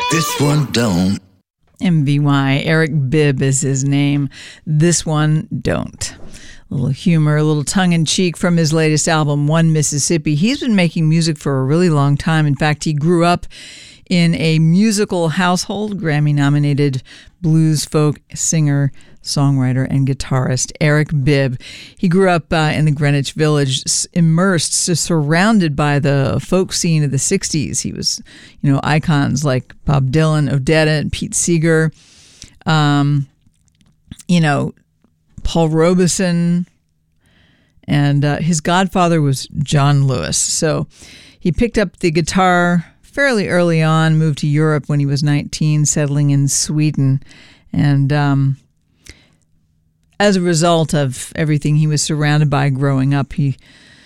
This one don't. MVY, Eric Bibb is his name. This one don't. A little humor, a little tongue-in-cheek from his latest album, One Mississippi. He's been making music for a really long time. In fact, he grew up in a musical household. Grammy-nominated blues folk singer, songwriter, and guitarist Eric Bibb. He grew up in the Greenwich Village, immersed, surrounded by the folk scene of the 60s. He was, icons like Bob Dylan, Odetta, and Pete Seeger. Paul Robeson, and his godfather was John Lewis. So he picked up the guitar fairly early on, moved to Europe when he was 19, settling in Sweden. And as a result of everything he was surrounded by growing up, he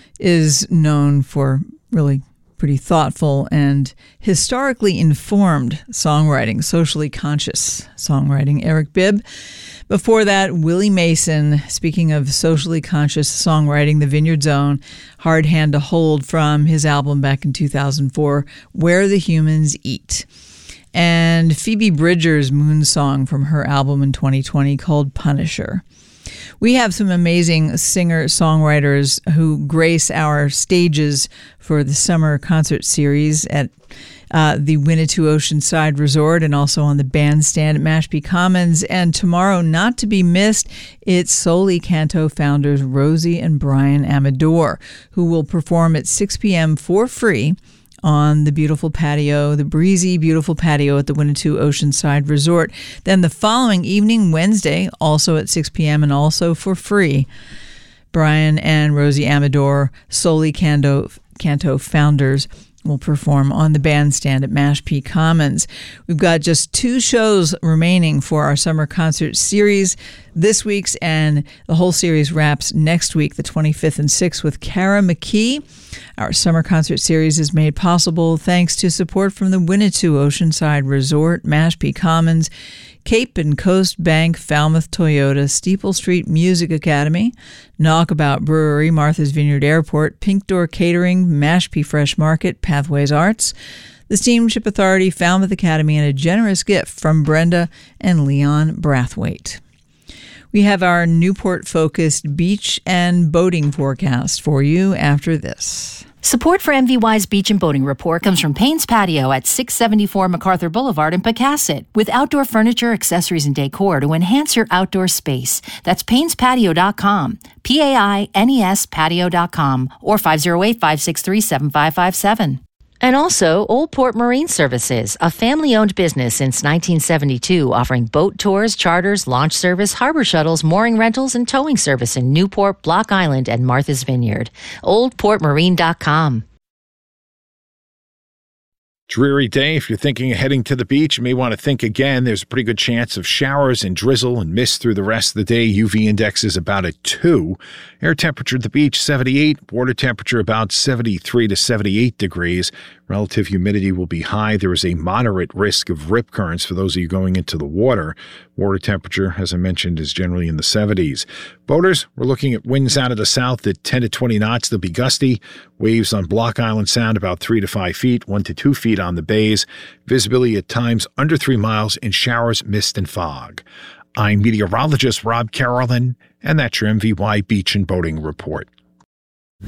is known for really pretty thoughtful and historically informed songwriting, socially conscious songwriting. Eric Bibb. Before that, Willie Mason, speaking of socially conscious songwriting, The Vineyard Zone, Hard Hand to Hold from his album back in 2004, Where the Humans Eat. And Phoebe Bridgers' Moon Song from her album in 2020 called Punisher. We have some amazing singer-songwriters who grace our stages for the summer concert series at the Winnetou Oceanside Resort and also on the bandstand at Mashpee Commons. And tomorrow, not to be missed, it's Soli Canto founders Rosie and Brian Amador, who will perform at 6 p.m. for free on the beautiful patio, the breezy, beautiful patio at the Winnetou Oceanside Resort. Then the following evening, Wednesday, also at 6 p.m. and also for free, Brian and Rosie Amador, Soli Canto founders, will perform on the bandstand at Mashpee Commons. We've got just 2 shows remaining for our summer concert series this week's, and the whole series wraps next week, the 25th and 6th, with Kara McKee. Our summer concert series is made possible thanks to support from the Winnetou Oceanside Resort, Mashpee Commons, Cape and Coast Bank, Falmouth Toyota, Steeple Street Music Academy, Knockabout Brewery, Martha's Vineyard Airport, Pink Door Catering, Mashpee Fresh Market, Pathways Arts, the Steamship Authority, Falmouth Academy, and a generous gift from Brenda and Leon Brathwaite. We have our Newport-focused beach and boating forecast for you after this. Support for MVY's Beach and Boating Report comes from Payne's Patio at 674 MacArthur Boulevard in Pecasset, with outdoor furniture, accessories, and decor to enhance your outdoor space. That's PaynesPatio.com, P-A-I-N-E-S patio.com, or 508-563-7557. And also, Old Port Marine Services, a family-owned business since 1972, offering boat tours, charters, launch service, harbor shuttles, mooring rentals, and towing service in Newport, Block Island, and Martha's Vineyard. OldPortMarine.com. Dreary day. If you're thinking of heading to the beach, you may want to think again. There's a pretty good chance of showers and drizzle and mist through the rest of the day. UV index is about a 2. Air temperature at the beach, 78. Water temperature about 73 to 78 degrees. Relative humidity will be high. There is a moderate risk of rip currents for those of you going into the water. Water temperature, as I mentioned, is generally in the 70s. Boaters, we're looking at winds out of the south at 10 to 20 knots. They'll be gusty. Waves on Block Island Sound about 3 to 5 feet, 1 to 2 feet on the bays. Visibility at times under 3 miles in showers, mist, and fog. I'm meteorologist Rob Carolyn, and that's your MVY Beach and Boating Report.